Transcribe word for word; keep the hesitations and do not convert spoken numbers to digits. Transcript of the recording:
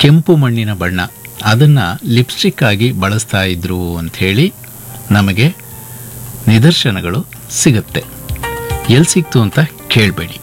ಕೆಂಪು ಮಣ್ಣಿನ ಬಣ್ಣ ಅದನ್ನು ಲಿಪ್ಸ್ಟಿಕ್ ಆಗಿ ಬಳಸ್ತಾ ಇದ್ರು ಅಂಥೇಳಿ ನಮಗೆ ನಿದರ್ಶನಗಳು ಸಿಗುತ್ತೆ. ಎಲ್ಲಿ ಸಿಕ್ತು ಅಂತ ಕೇಳಬೇಡಿ.